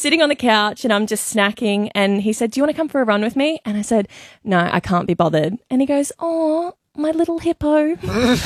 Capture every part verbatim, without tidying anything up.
sitting on the couch and I'm just snacking, and he said, do you want to come for a run with me? And I said, no, I can't be bothered. And he goes, oh, my little hippo.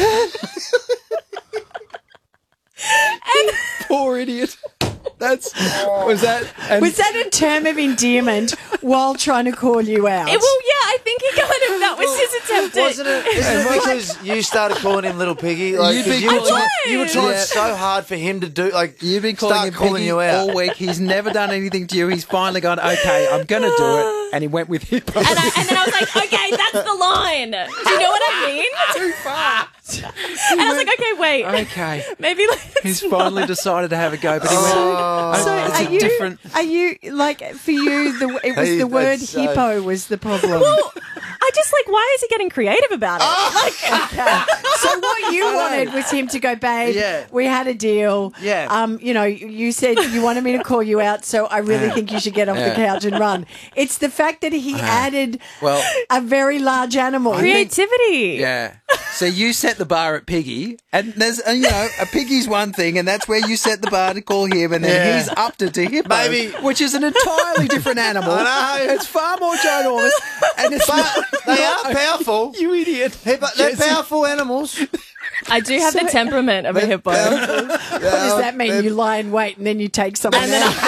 And poor idiot. That's was that and was that a term of endearment while trying to call you out? It, well, yeah, I think he kind of that was his attempt. Wasn't it? Isn't it because you started calling him Little Piggy? Like, You've been you, were calling- trying, you were trying Yeah. so hard for him to do. Like You've been calling start him calling Piggy you out all week. He's never done anything to you. He's finally gone, okay, I'm going to do it. And he went with hippo. And, I, and then I was like, okay, that's the line. Do you know what I mean? Too far. And I was like, okay, wait. Okay. Maybe like He's finally decided to have a go, but he went, Oh. oh, So it's are a you, different... are you, like, for you, the, it was Hey, the word that's so- hippo was the problem. Well, I just like, why is he getting creative about it? Like, So what you wanted was him to go, babe, Yeah. we had a deal. Yeah. Um, you know, you said you wanted me to call you out, so I really think you should get off the Yeah. couch and run. It's the fact that he added Well- a very large animal. creativity. Yeah. So you set the bar at Piggy, and there's, uh, you know, a Piggy's one thing, and that's where you set the bar to call him, and then Yeah. he's upped it to hippo, Maybe- which is an entirely different animal. I know. It's far more ginormous, and it's But not, they are powerful. You idiot. Hey, but they're Jesse. powerful animals. I do have the temperament of a hippo. What does that mean? You lie in wait and then you take someone And then out?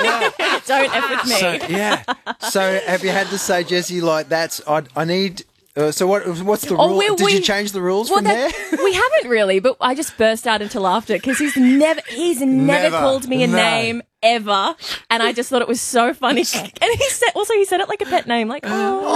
I don't F with me. So, yeah. So have you had to say, Jesse, like, that's, I, I need... Uh, so what? What's the Oh, rule? we- Did we- you change the rules Well, from there? that, we haven't really, but I just burst out into laughter because he's never, he's never, Never. called me a No. name ever, and I just thought it was so funny. And he said, also he said it like a pet name, like,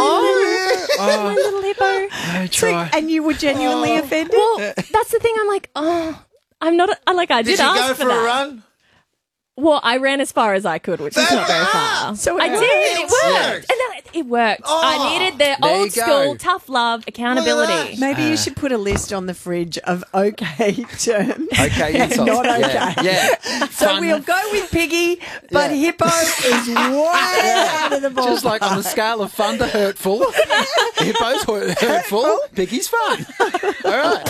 oh, Oh, my, little, my little hippo. I So- try. and you were genuinely offended? Well, that's the thing. I'm like, oh, I'm not. I like. I did, Did you ask go for for a that. run? Well, I ran as far as I could, which is not very far. So I it did. worked. It worked. worked. And then it worked. Oh, I needed the there old you go. school tough love accountability. Maybe you should put a list on the fridge of okay terms. Okay, and insults. not okay. Yeah. yeah. So Fun. we'll go with Piggy, but Yeah. hippo is way out of the ball. Just like on the scale of fun to hurtful, hippo's hu- hurtful, Piggy's fun. All right.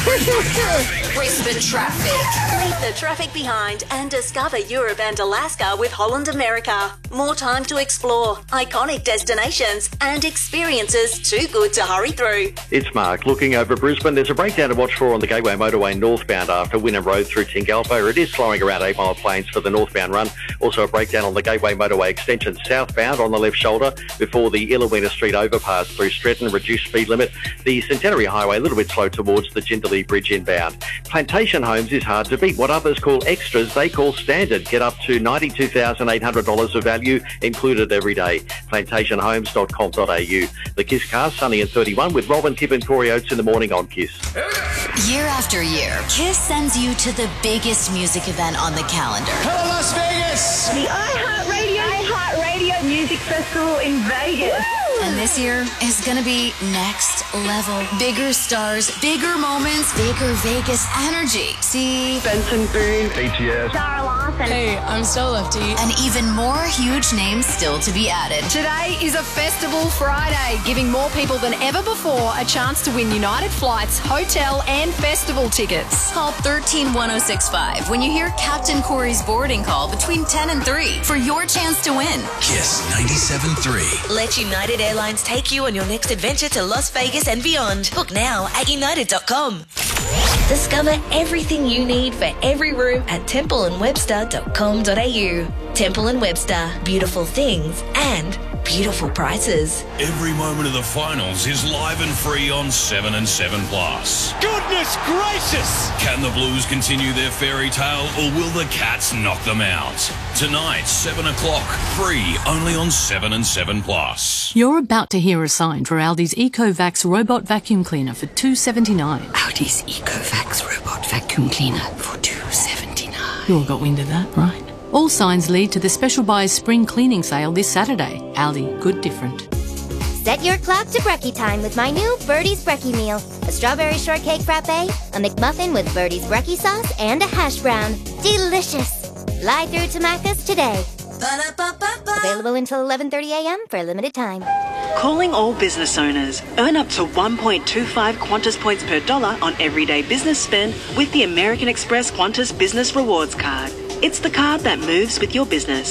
Race the traffic. Leave the traffic behind and discover Europe and Alaska with Holland America. More time to explore, iconic destinations and experiences too good to hurry through. It's Mark. Looking over Brisbane, there's a breakdown to watch for on the Gateway Motorway northbound after Wynnum Road through Tingalpa. It is slowing around eight Mile Plains for the northbound run. Also a breakdown on the Gateway Motorway extension southbound on the left shoulder before the Illawina Street overpass through Stretton. Reduced speed limit. The Centenary Highway a little bit slow towards the Jindalee Bridge inbound. Plantation Homes is hard to beat. What others call extras, they call standard. Get up to ninety-two thousand eight hundred dollars of value included every day. plantation homes dot com dot a u. The Kiss Cast, Sunny and thirty-one with Robin, Kip and Corey Oates in the morning on Kiss. Year after year, Kiss sends you to the biggest music event on the calendar. Hello, Las Vegas. The iHeartRadio iHeartRadio Music Festival in Vegas. And this year is going to be next level. Bigger stars, bigger moments, bigger Vegas energy. See? Benson Boone. B T S. Sarah Larson. Hey, I'm so lefty. And even more huge names still to be added. Today is a Festival Friday, giving more people than ever before a chance to win United Flights, hotel and festival tickets. Call one three one oh six five when you hear Captain Corey's boarding call between ten and three for your chance to win. Kiss ninety-seven point three. Let United Airlines take you on your next adventure to Las Vegas and beyond. Book now at united dot com. Discover everything you need for every room at temple and webster dot com dot a u. Temple and Webster, beautiful things and beautiful prices. Every moment of the finals is live and free on seven and seven Plus. Goodness gracious! Can the Blues continue their fairy tale or will the Cats knock them out? Tonight, seven o'clock, free only on seven and seven Plus. You're about to hear a sign for Aldi's EcoVax robot vacuum cleaner for two dollars seventy-nine. Aldi's EcoVax robot vacuum cleaner for two dollars seventy-nine. You all got wind of that, right? All signs lead to the Special Buys Spring Cleaning Sale this Saturday. Aldi, good different. Set your clock to brekkie time with my new Birdie's Brekkie Meal. A strawberry shortcake frappe, a McMuffin with Birdie's Brekkie sauce, and a hash brown. Delicious! Fly through to Macca's today. Ba-da-ba-ba-ba. Available until eleven thirty a.m. for a limited time. Calling all business owners. Earn up to one point two five Qantas points per dollar on everyday business spend with the American Express Qantas Business Rewards Card. It's the card that moves with your business.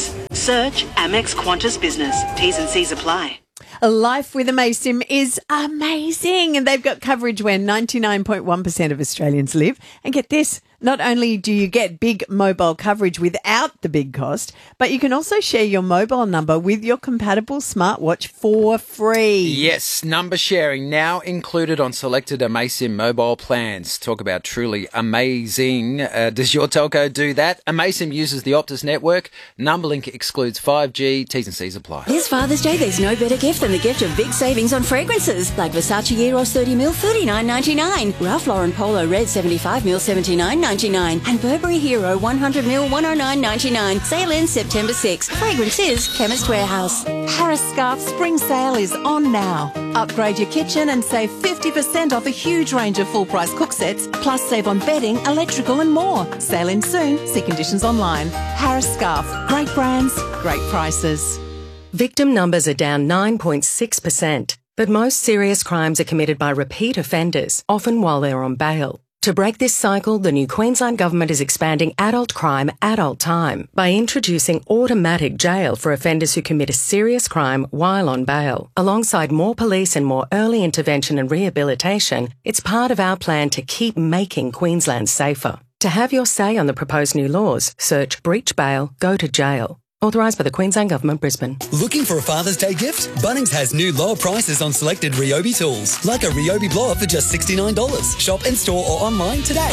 Search Amex Qantas Business. T's and C's apply. Life with Amaysim is amazing, and they've got coverage where ninety-nine point one percent of Australians live. And get this, not only do you get big mobile coverage without the big cost, but you can also share your mobile number with your compatible smartwatch for free. Yes, number sharing now included on selected Amaysim mobile plans. Talk about truly amazing. Uh, does your telco do that? Amaysim uses the Optus network. Numberlink excludes five G. T's and C's apply. This Father's Day, there's no better gift than the gift of big savings on fragrances, like Versace Eros thirty mil, thirty-nine ninety-nine, Ralph Lauren Polo Red seventy-five mil, seventy-nine ninety-nine, and Burberry Hero one hundred mil, one oh nine ninety-nine. Sale ends September sixth. Fragrances, Chemist Warehouse. Harris Scarf Spring Sale is on now. Upgrade your kitchen and save fifty percent off a huge range of full-price cook sets, plus save on bedding, electrical and more. Sale ends soon. See conditions online. Harris Scarf. Great brands, great prices. Victim numbers are down nine point six percent, but most serious crimes are committed by repeat offenders, often while they're on bail. To break this cycle, the new Queensland Government is expanding adult crime, adult time by introducing automatic jail for offenders who commit a serious crime while on bail. Alongside more police and more early intervention and rehabilitation, it's part of our plan to keep making Queensland safer. To have your say on the proposed new laws, search breach bail, go to jail. Authorised by the Queensland Government, Brisbane. Looking for a Father's Day gift? Bunnings has new lower prices on selected Ryobi tools, like a Ryobi blower for just sixty-nine dollars. Shop in store or online today.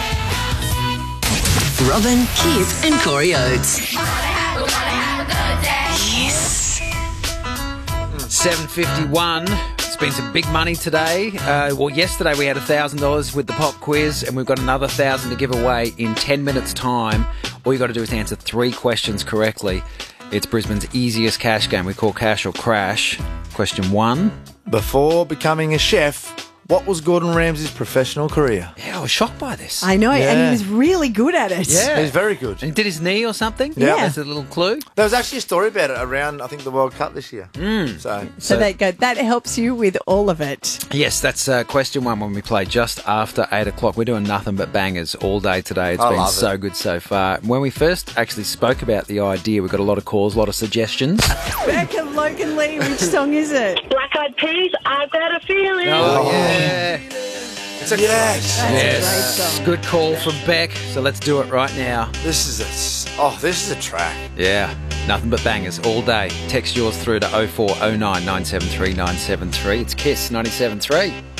Robin, Keith and Corey Oates. Yes. seven fifty-one. It's been some big money today. Uh, well, yesterday we had one thousand dollars with the pop quiz, and we've got another one thousand dollars to give away in ten minutes' time. All you got to do is answer three questions correctly. It's Brisbane's easiest cash game. We call Cash or Crash. Question one. Before becoming a chef, what was Gordon Ramsay's professional career? Yeah, I was shocked by this. I know, Yeah. and he was really good at it. Yeah. He's very good. And he did his knee or something? Yeah. That's a little clue. There was actually a story about it around, I think, the World Cup this year. Mm. So, So there you go. That helps you with all of it. Yes, that's uh, question one when we play just after eight o'clock. We're doing nothing but bangers all day today. It's I been love so it. good so far. When we first actually spoke about the idea, we got a lot of calls, a lot of suggestions. Becca Logan Lee, which song is it? Black Eyed Peas, I've got a feeling. Oh, yeah. it's a yes. That's a great Yes. song. Good call from Beck. So let's do it right now. This is a s- oh, this is a track. Yeah. Nothing but bangers all day. Text yours through to oh four oh nine nine seven three nine seven three. It's Kiss ninety-seven point three.